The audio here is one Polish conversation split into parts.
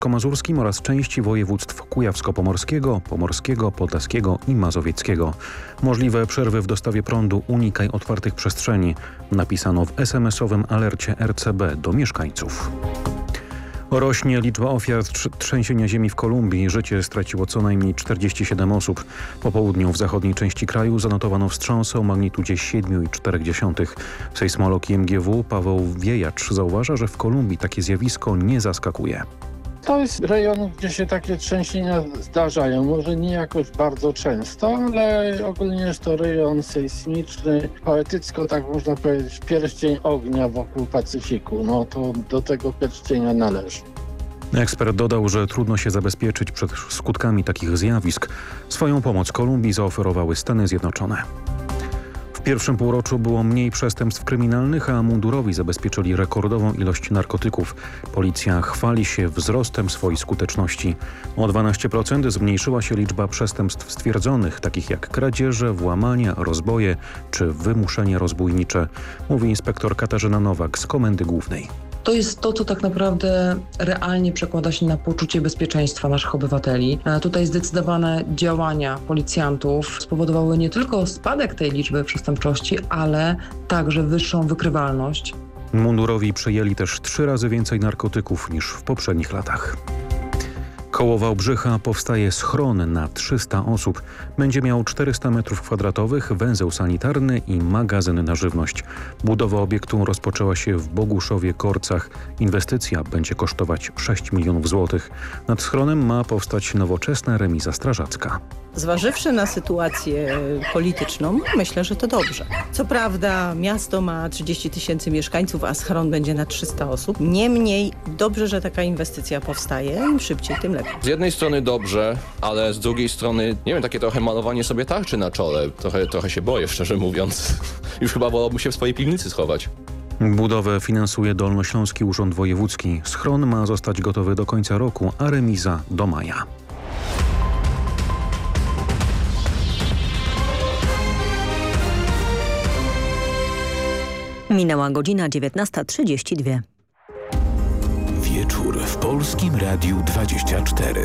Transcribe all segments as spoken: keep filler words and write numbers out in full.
Mazurskim oraz części województw kujawsko-pomorskiego, pomorskiego, podlaskiego i mazowieckiego. Możliwe przerwy w dostawie prądu, unikaj otwartych przestrzeni, napisano w es em esowym alercie er ce be do mieszkańców. Rośnie liczba ofiar trzęsienia ziemi w Kolumbii. Życie straciło co najmniej czterdzieści siedem osób. Po południu w zachodniej części kraju zanotowano wstrząsy o magnitudzie siedem przecinek cztery. Sejsmolog i em gie wu Paweł Wiejacz zauważa, że w Kolumbii takie zjawisko nie zaskakuje. To jest rejon, gdzie się takie trzęsienia zdarzają. Może nie jakoś bardzo często, ale ogólnie jest to rejon sejsmiczny. Poetycko, tak można powiedzieć, pierścień ognia wokół Pacyfiku. No to do tego pierścienia należy. Ekspert dodał, że trudno się zabezpieczyć przed skutkami takich zjawisk. Swoją pomoc Kolumbii zaoferowały Stany Zjednoczone. W pierwszym półroczu było mniej przestępstw kryminalnych, a mundurowi zabezpieczyli rekordową ilość narkotyków. Policja chwali się wzrostem swojej skuteczności. O dwanaście procent zmniejszyła się liczba przestępstw stwierdzonych, takich jak kradzieże, włamania, rozboje czy wymuszenie rozbójnicze, mówi inspektor Katarzyna Nowak z Komendy Głównej. To jest to, co tak naprawdę realnie przekłada się na poczucie bezpieczeństwa naszych obywateli. Tutaj zdecydowane działania policjantów spowodowały nie tylko spadek tej liczby przestępczości, ale także wyższą wykrywalność. Mundurowi przyjęli też trzy razy więcej narkotyków niż w poprzednich latach. Koło Wałbrzycha powstaje schron na trzysta osób. Będzie miał czterysta metrów kwadratowych, węzeł sanitarny i magazyn na żywność. Budowa obiektu rozpoczęła się w Boguszowie-Korcach. Inwestycja będzie kosztować sześć milionów złotych. Nad schronem ma powstać nowoczesna remiza strażacka. Zważywszy na sytuację polityczną, myślę, że to dobrze. Co prawda miasto ma trzydzieści tysięcy mieszkańców, a schron będzie na trzysta osób. Niemniej dobrze, że taka inwestycja powstaje. Im szybciej, tym lepiej. Z jednej strony dobrze, ale z drugiej strony, nie wiem, takie trochę malowanie sobie tarczy na czole. Trochę, trochę się boję, szczerze mówiąc. Już chyba wolałbym się w swojej piwnicy schować. Budowę finansuje Dolnośląski Urząd Wojewódzki. Schron ma zostać gotowy do końca roku, a remiza do maja. Minęła godzina dziewiętnasta trzydzieści dwa. Wieczór w Polskim Radiu dwadzieścia cztery.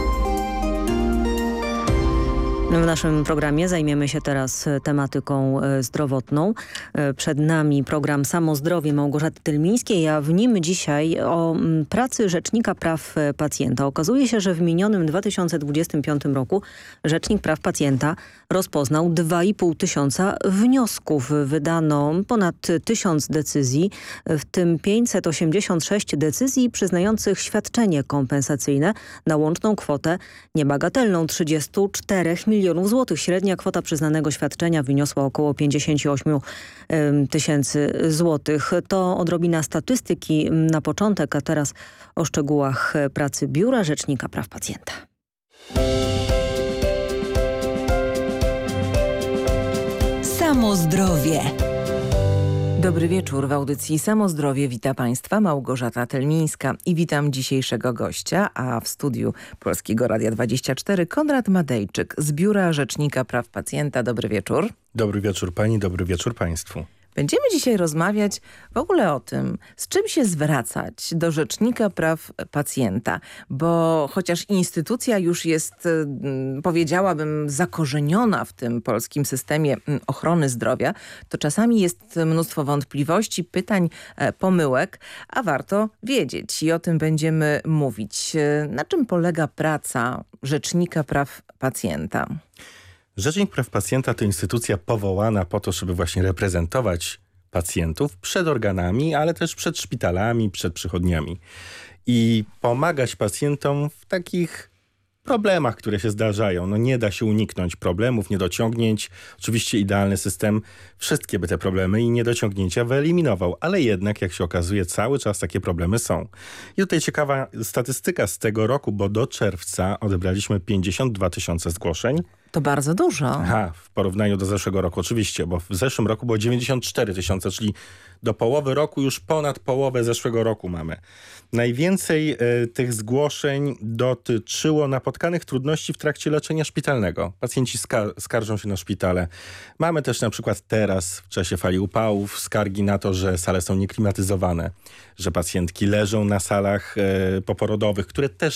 W naszym programie zajmiemy się teraz tematyką zdrowotną. Przed nami program Samozdrowie Małgorzaty Tylmińskiej, a w nim dzisiaj o pracy Rzecznika Praw Pacjenta. Okazuje się, że w minionym dwa tysiące dwudziestym piątym roku Rzecznik Praw Pacjenta rozpoznał dwa i pół tysiąca wniosków. Wydano ponad tysiąc decyzji, w tym pięćset osiemdziesiąt sześć decyzji przyznających świadczenie kompensacyjne na łączną kwotę niebagatelną trzydzieści cztery milionów złotych. Średnia kwota przyznanego świadczenia wyniosła około pięćdziesiąt osiem tysięcy złotych. To odrobina statystyki na początek, a teraz o szczegółach pracy Biura Rzecznika Praw Pacjenta. Samozdrowie. Dobry wieczór. W audycji Samozdrowie wita Państwa Małgorzata Tylmińska i witam dzisiejszego gościa, a w studiu Polskiego Radia dwadzieścia cztery Konrad Madejczyk z Biura Rzecznika Praw Pacjenta. Dobry wieczór. Dobry wieczór Pani, dobry wieczór Państwu. Będziemy dzisiaj rozmawiać w ogóle o tym, z czym się zwracać do Rzecznika Praw Pacjenta, bo chociaż instytucja już jest, powiedziałabym, zakorzeniona w tym polskim systemie ochrony zdrowia, to czasami jest mnóstwo wątpliwości, pytań, pomyłek, a warto wiedzieć i o tym będziemy mówić. Na czym polega praca Rzecznika Praw Pacjenta? Rzecznik Praw Pacjenta to instytucja powołana po to, żeby właśnie reprezentować pacjentów przed organami, ale też przed szpitalami, przed przychodniami i pomagać pacjentom w takich problemach, które się zdarzają. No nie da się uniknąć problemów, niedociągnięć. Oczywiście idealny system wszystkie by te problemy i niedociągnięcia wyeliminował, ale jednak, jak się okazuje, cały czas takie problemy są. I tutaj ciekawa statystyka z tego roku, bo do czerwca odebraliśmy pięćdziesiąt dwa tysiące zgłoszeń. To bardzo dużo. Aha, w porównaniu do zeszłego roku oczywiście, bo w zeszłym roku było dziewięćdziesiąt cztery tysiące, czyli do połowy roku już ponad połowę zeszłego roku mamy. Najwięcej y, tych zgłoszeń dotyczyło napotkanych trudności w trakcie leczenia szpitalnego. Pacjenci skar- skarżą się na szpitale. Mamy też na przykład teraz w czasie fali upałów skargi na to, że sale są nieklimatyzowane, że pacjentki leżą na salach y, poporodowych, które też